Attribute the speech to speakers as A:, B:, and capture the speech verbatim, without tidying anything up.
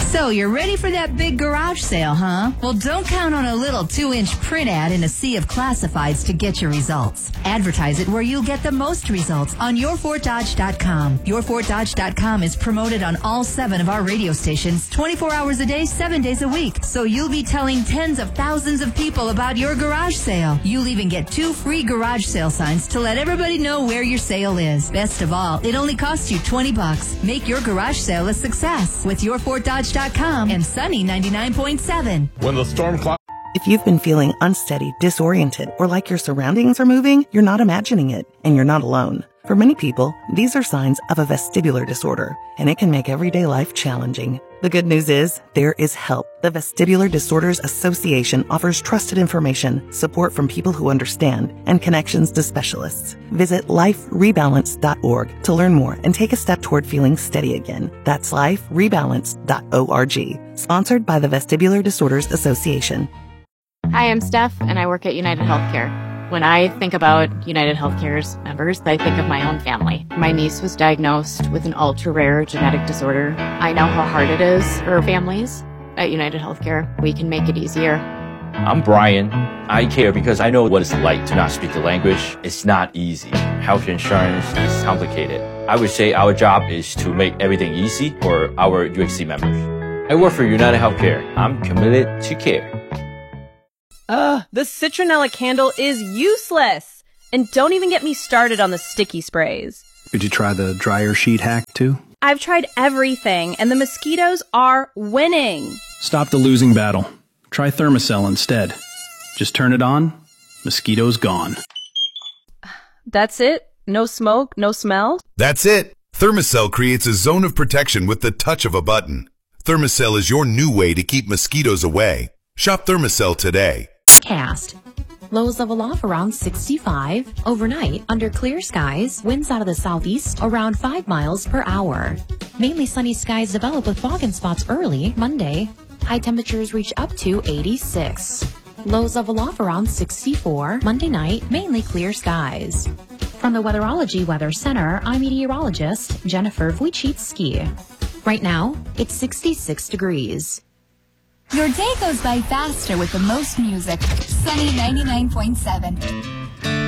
A: So you're ready for that big garage sale, huh? Well, don't count on a little two-inch print ad in a sea of classifieds to get your results. Advertise it where you'll get the most results on your fort dodge dot com. your fort dodge dot com is promoted on all seven of our radio stations twenty-four hours a day, seven days a week. So you'll be telling tens of thousands of people about your garage sale. You'll even get two free garage sale signs to let everybody know where your sale is. Best of all, it only costs you twenty bucks. Make your garage sale a success with your fort dodge dot com and Sunny ninety-nine point seven.
B: When the storm cloud.
C: If you've been feeling unsteady, disoriented, or like your surroundings are moving, you're not imagining it, and you're not alone. For many people, these are signs of a vestibular disorder, and it can make everyday life challenging. The good news is, there is help. The Vestibular Disorders Association offers trusted information, support from people who understand, and connections to specialists. Visit life rebalance dot org to learn more and take a step toward feeling steady again. That's life rebalance dot org. Sponsored by the Vestibular Disorders Association.
D: Hi, I'm Steph, and I work at United Healthcare. When I think about United Healthcare's members, I think of my own family. My niece was diagnosed with an ultra-rare genetic disorder. I know how hard it is for families. At United Healthcare, we can make it easier.
E: I'm Brian. I care because I know what it's like to not speak the language. It's not easy. Health insurance is complicated. I would say our job is to make everything easy for our U H C members. I work for United Healthcare. I'm committed to care.
F: Ugh, the citronella candle is useless! And don't even get me started on the sticky sprays.
G: Did you try the dryer sheet hack too?
F: I've tried everything, and the mosquitoes are winning.
G: Stop the losing battle. Try Thermacell instead. Just turn it on, mosquitoes gone.
F: That's it? No smoke, no smell?
H: That's it! Thermacell creates a zone of protection with the touch of a button. Thermacell is your new way to keep mosquitoes away. Shop Thermacell today.
I: Cast. Lows of aloft around sixty-five. Overnight, under clear skies, winds out of the southeast around five miles per hour. Mainly sunny skies develop with fog in spots early Monday. High temperatures reach up to eighty-six. Lows of aloft around sixty-four. Monday night, mainly clear skies. From the Weatherology Weather Center, I'm meteorologist Jennifer Wojcicki. Right now, it's sixty-six degrees.
J: Your day goes by faster with the most music. Sunny ninety-nine point seven.